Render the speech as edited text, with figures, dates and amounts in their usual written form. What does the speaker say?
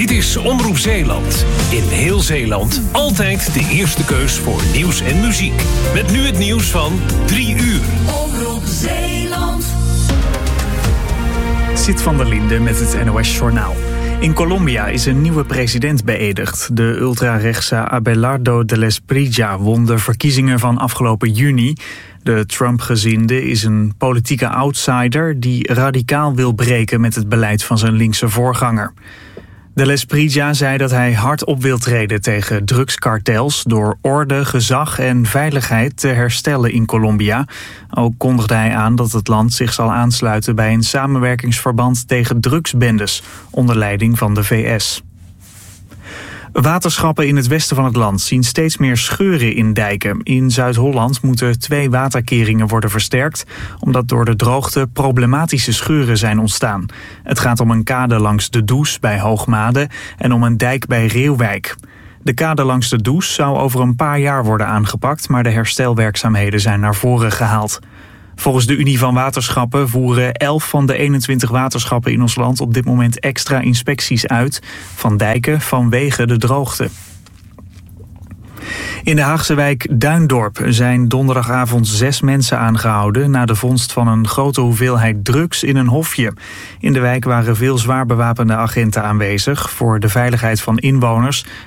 Dit is Omroep Zeeland. In heel Zeeland altijd de eerste keus voor nieuws en muziek. Met nu het nieuws van 3 uur. Omroep Zeeland. Sid van der Linde met het NOS-journaal. In Colombia is een nieuwe president beëdigd. De ultrarechtse Abelardo del Esprilla won de verkiezingen van afgelopen juni. De Trump-gezinde is een politieke outsider die radicaal wil breken met het beleid van zijn linkse voorganger. Del Esprilla zei dat hij hard op wil treden tegen drugskartels door orde, gezag en veiligheid te herstellen in Colombia. Ook kondigde hij aan dat het land zich zal aansluiten bij een samenwerkingsverband tegen drugsbendes onder leiding van de VS. Waterschappen in het westen van het land zien steeds meer scheuren in dijken. In Zuid-Holland moeten 2 waterkeringen worden versterkt, omdat door de droogte problematische scheuren zijn ontstaan. Het gaat om een kade langs de Does bij Hoogmade en om een dijk bij Reeuwijk. De kade langs de Does zou over een paar jaar worden aangepakt, maar de herstelwerkzaamheden zijn naar voren gehaald. Volgens de Unie van Waterschappen voeren 11 van de 21 waterschappen in ons land op dit moment extra inspecties uit van dijken vanwege de droogte. In de Haagse wijk Duindorp zijn donderdagavond 6 mensen aangehouden na de vondst van een grote hoeveelheid drugs in een hofje. In de wijk waren veel zwaar bewapende agenten aanwezig voor de veiligheid van inwoners